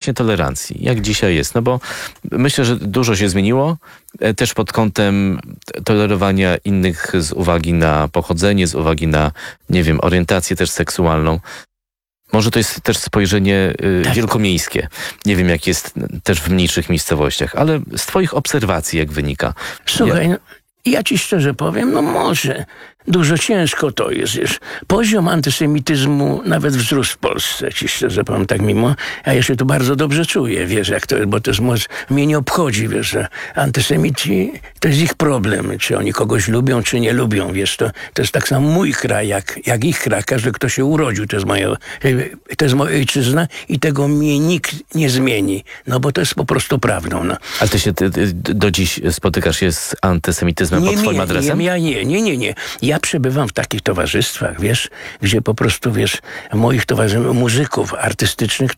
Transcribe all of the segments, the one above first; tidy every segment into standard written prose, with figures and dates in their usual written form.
właśnie tolerancji. Jak dzisiaj jest? No bo myślę, że dużo się zmieniło, też pod kątem tolerowania innych z uwagi na pochodzenie, z uwagi na, nie wiem, orientację też seksualną. Może to jest też spojrzenie wielkomiejskie. Nie wiem, jak jest też w mniejszych miejscowościach, ale z twoich obserwacji jak wynika? Słuchaj, ja ci szczerze powiem, no może. Dużo ciężko to jest, wiesz. Poziom antysemityzmu nawet wzrósł w Polsce, ci szczerze powiem, tak mimo. Ja się tu bardzo dobrze czuję, wiesz, jak to jest, bo to jest, mnie nie obchodzi, wiesz, że antysemici to jest ich problem, czy oni kogoś lubią, czy nie lubią, wiesz, to jest tak samo mój kraj, jak ich kraj, każdy, kto się urodził, to jest moja ojczyzna i tego mnie nikt nie zmieni, no bo to jest po prostu prawdą, no. Ale ty do dziś spotykasz się z antysemityzmem pod twoim adresem? Nie. Ja przebywam w takich towarzystwach, wiesz, gdzie po prostu, wiesz, moich muzyków artystycznych,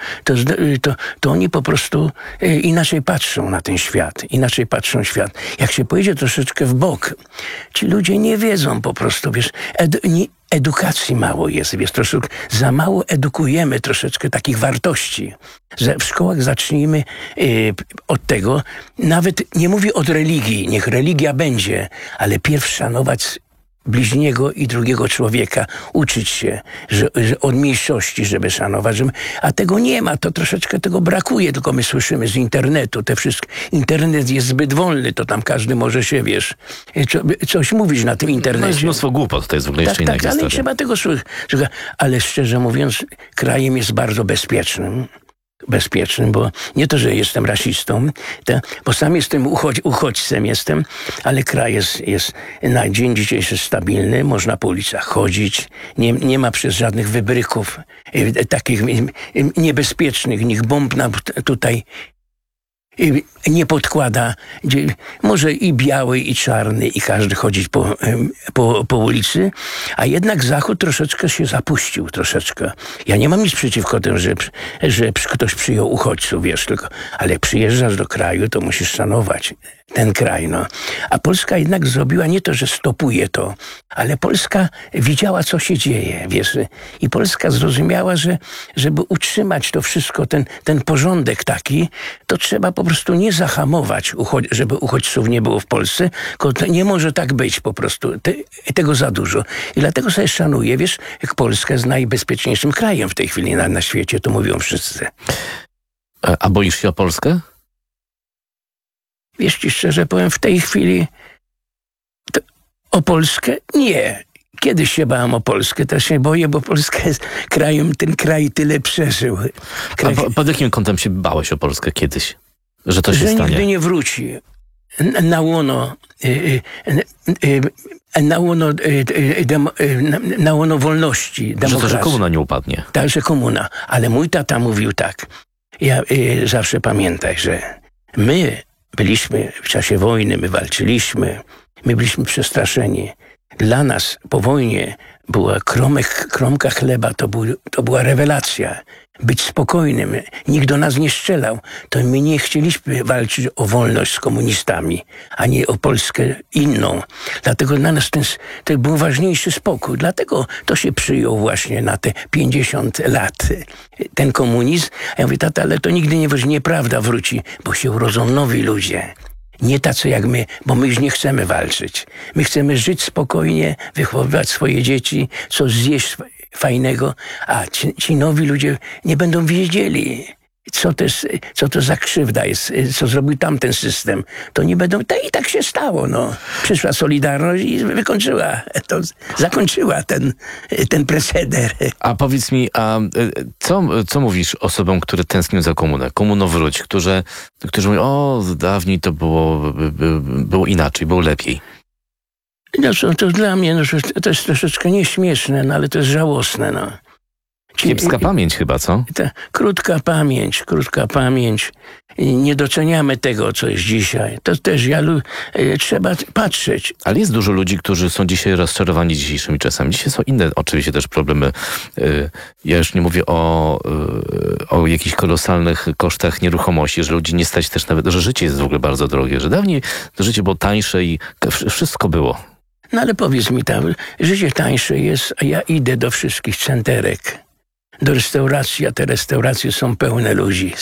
to oni po prostu inaczej patrzą na ten świat, inaczej patrzą świat. Jak się pojedzie troszeczkę w bok, ci ludzie nie wiedzą po prostu, wiesz, edukacji mało jest, wiesz, troszeczkę za mało edukujemy troszeczkę takich wartości. W szkołach zacznijmy od tego, nawet nie mówię od religii, niech religia będzie, ale pierw szanować bliźniego i drugiego człowieka, uczyć się, że od mniejszości, żeby szanować, a tego nie ma, to troszeczkę tego brakuje, tylko my słyszymy z internetu, internet jest zbyt wolny, to tam każdy może się, wiesz, coś mówić na tym internecie. No jest mnóstwo głupot, to jest w ogóle jeszcze inna historia. Ale trzeba tego słuchać. Ale szczerze mówiąc, krajem jest bardzo bezpiecznym, bo nie to, że jestem rasistą, bo sam jestem uchodźcem, ale kraj jest na dzień dzisiejszy stabilny, można po ulicach chodzić, nie ma przez żadnych wybryków takich niebezpiecznych, nikt bomb tutaj nie podkłada, może i biały, i czarny, i każdy chodzić po ulicy, a jednak Zachód troszeczkę się zapuścił, troszeczkę. Ja nie mam nic przeciwko temu, że ktoś przyjął uchodźców, wiesz, ale przyjeżdżasz do kraju, to musisz szanować ten kraj, no. A Polska jednak zrobiła nie to, że stopuje to, ale Polska widziała, co się dzieje, wiesz, i Polska zrozumiała, że żeby utrzymać to wszystko, ten porządek taki, to trzeba po prostu nie zahamować, żeby uchodźców nie było w Polsce, tylko to nie może tak być po prostu, tego za dużo. I dlatego sobie szanuję, wiesz, jak Polska jest najbezpieczniejszym krajem w tej chwili na świecie, to mówią wszyscy. A boisz się o Polskę? Wiesz ci szczerze powiem, w tej chwili o Polskę nie. Kiedyś się bałem o Polskę, teraz się boję, bo Polska jest krajem, ten kraj tyle przeżył. A pod jakim kątem się bałeś o Polskę kiedyś? Że to się stanie? Że nigdy nie wróci na łono wolności, demokracji. Że komuna nie upadnie. Tak, że komuna. Ale mój tata mówił tak. Ja zawsze pamiętaj, że my byliśmy w czasie wojny, my walczyliśmy, my byliśmy przestraszeni. Dla nas po wojnie była kromka chleba, to była rewelacja. Być spokojnym, nikt do nas nie strzelał. To my nie chcieliśmy walczyć o wolność z komunistami, a nie o Polskę inną. Dlatego dla nas to był ważniejszy spokój. Dlatego to się przyjął właśnie na te 50 lat, ten komunizm. A ja mówię, tata, ale to nigdy nieprawda wróci, bo się urodzą nowi ludzie. Nie tacy jak my, bo my już nie chcemy walczyć. My chcemy żyć spokojnie, wychowywać swoje dzieci, coś zjeść fajnego, a ci nowi ludzie nie będą wiedzieli, co to za krzywda jest, co zrobił tamten system. To nie będą, i tak się stało, no. Przyszła Solidarność i zakończyła ten proceder. A powiedz mi, co mówisz osobom, które tęsknią za komunę? Komunowróć, którzy mówią, o, dawniej to było inaczej, było lepiej. No to dla mnie to jest troszeczkę nieśmieszne, no ale to jest żałosne, no. Kiepska pamięć chyba, co? Krótka pamięć. Nie doceniamy tego, co jest dzisiaj. To też trzeba patrzeć. Ale jest dużo ludzi, którzy są dzisiaj rozczarowani dzisiejszymi czasami. Dzisiaj są inne oczywiście też problemy. Ja już nie mówię o jakichś kolosalnych kosztach nieruchomości, że ludzi nie stać też nawet, że życie jest w ogóle bardzo drogie, że dawniej to życie było tańsze i wszystko było. No ale powiedz mi tam, życie tańsze jest, a ja idę do wszystkich centerek, do restauracji, a te restauracje są pełne ludzi.